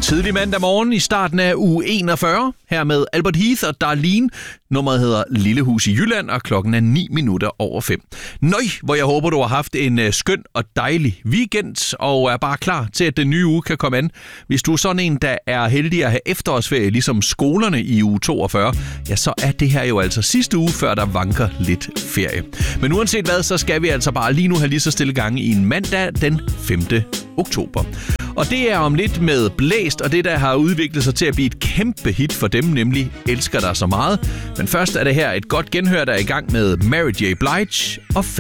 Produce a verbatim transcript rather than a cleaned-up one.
tidlig mandag morgen i starten af uge enogfyrre, her med Albert Heath og Darlene. Nummeret hedder Lillehus i Jylland, og klokken er ni minutter over fem. Nøj, hvor jeg håber, du har haft en uh, skøn og dejlig weekend, og er bare klar til, at den nye uge kan komme an. Hvis du er sådan en, der er heldig at have efterårsferie, ligesom skolerne i uge toogfyrre, ja, så er det her jo altså sidste uge, før der vanker lidt ferie. Men uanset hvad, så skal vi altså bare lige nu have lige så stille gang i en mandag den femte oktober. Og det er om lidt med Blæst, og det der har udviklet sig til at blive et kæmpe hit for dem, nemlig Elsker dig så meget. Men først er det her et godt genhør, der er i gang med Mary J. Blige og